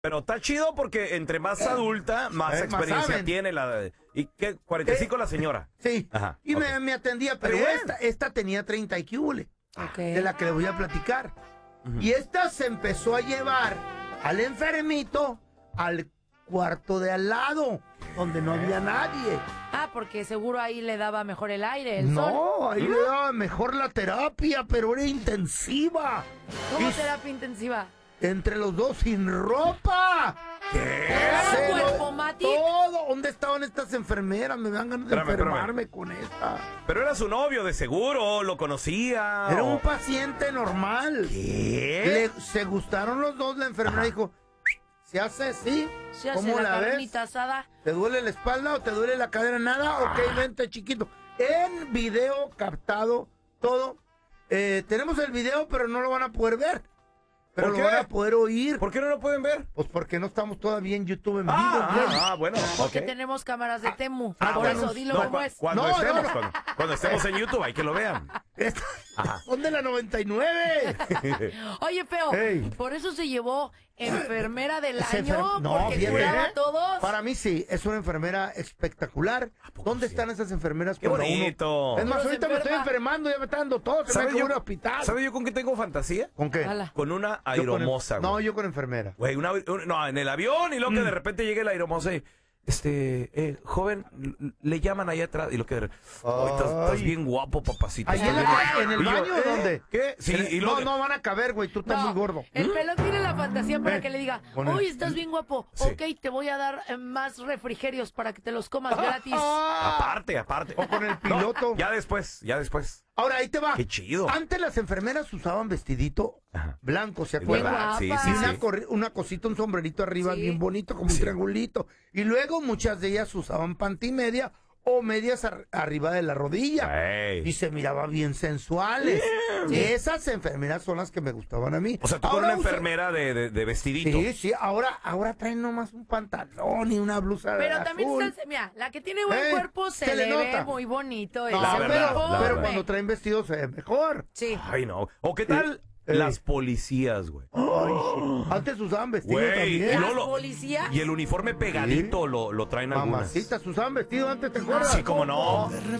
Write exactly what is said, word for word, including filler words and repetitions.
Pero está chido porque entre más adulta, más Eh, experiencia más tiene la... ¿Y qué? ¿cuarenta y cinco Eh, la señora? Sí. Ajá, y ok. me, me atendía, pero Bien. esta, esta tenía treinta y cúbole, Okay. de la que le voy a platicar. Ujú. Y esta se empezó a llevar al enfermito al cuarto de al lado, donde no había nadie. Ah, porque seguro ahí le daba mejor el aire, el sol. No, ahí le daba mejor la terapia, pero era intensiva. ¿Cómo Y terapia intensiva? entre los dos sin ropa. ¿Qué? ¿Era Se lo- cuerpo, Mati? Todo. ¿Dónde estaban estas enfermeras? Me dan ganas de Espérame, espérame. enfermarme con esta. Pero era su novio, de seguro, lo conocía. Era o- un paciente normal. ¿Qué? Le- se gustaron los dos. La enfermera dijo, ¿se hace así? ¿Se hace ¿Cómo la la ves? carnita asada? ¿Te duele la espalda o te duele la cadera? Nada. Ok, vente, chiquito. En video captado todo. Eh, tenemos el video, pero no lo van a poder ver. Pero ¿Por lo qué? van a poder oír. ¿Por qué no lo pueden ver? Pues porque no estamos todavía en YouTube en vivo. Ah, güey. ah, ah, bueno, Porque ok. tenemos cámaras de Temu. ah, Por bueno, eso, dilo No, como cu- es. cuando No, estemos, no, no. Cuando, cuando estemos en YouTube, hay que lo vean. Esta- Ajá. Son de la noventa y nueve. Oye, Feo, Ey. por eso se llevó enfermera del Ese año, enfer- no, porque fíjate, curaba ¿eh? a todos. Para mí sí, es una enfermera espectacular. ¿Dónde sí? están esas enfermeras? Qué cuando uno- bonito. Es más, Uno se ahorita me estoy enferma. enfermando, ya me está dando todo, se me ¿Sabe va a yo, un hospital. ¿Sabe yo con qué tengo fantasía? ¿Con qué? Ala. Con una Yo con aeromoza, en- güey. No, yo con enfermera. Güey, una, un- no, en el avión y luego Mm. que de repente llegue la aeromoza y, este, eh, joven, l- le llaman ahí atrás y lo que... Oh, estás, estás Ay. bien guapo, papacito. ¿Ahí en, estás la- bien- en el Y yo, baño o ¿eh? dónde? ¿Qué? Sí, En el- y luego... No, no van a caber, güey, tú estás No, muy gordo. el pelón tiene la fantasía para Eh, que le diga, con el- uy, estás bien guapo, Sí. ok, te voy a dar eh, más refrigerios para que te los comas gratis. Ah, Aparte, aparte. O con el No, piloto. ya después, ya después. Ahora, ahí te va. Qué chido. Antes las enfermeras usaban vestidito Ajá. blanco, ¿se Es acuerdan? verdad, sí, guapa. sí, Y una, sí. corri- una cosita, un sombrerito arriba Sí. bien bonito, como un Sí. triangulito. Y luego muchas de ellas usaban panty media o medias ar- arriba de la rodilla. Ey. Y se miraba bien sensuales. Esas enfermeras son las que me gustaban a mí. O sea, tú con Ahora una usa- enfermera de, de, de vestidito. Sí, sí, ahora, ahora traen nomás un pantalón y una blusa Pero también azul. está, mira, la que tiene buen Eh, cuerpo se, se le le ve nota. muy bonito. y No, La se ve verdad, pero, la pero verdad. cuando traen vestido se ve mejor. Sí. Ay, no. ¿O qué tal Ey. las policías, güey? Ay, sí. Antes usaban vestido Güey, también. y ¿Las luego lo- policías? Y el uniforme pegadito lo, lo traen algunas. Mamacitas usaban vestido antes, ¿te acuerdas? Sí, cómo no.